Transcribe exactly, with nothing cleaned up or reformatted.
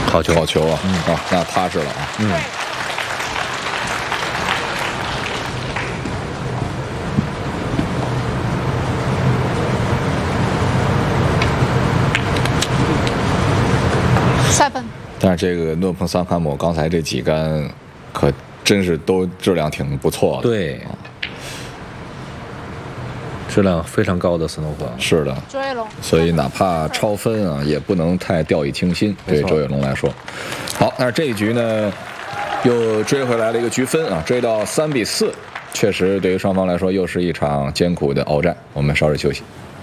好球， 好球啊！ 嗯、 啊，那踏实了啊。 嗯。 三分。 但是这个诺彭桑坎姆刚才这几杆，可真是都质量挺不错的。 对。啊质量非常高的斯诺克， 是的， 周跃龙， 所以哪怕超分啊，也不能太掉以轻心。对周跃龙来说，好，那这一局呢，又追回来了一个局分啊，追到三比四，确实对于双方来说又是一场艰苦的鏖战。我们稍事休息。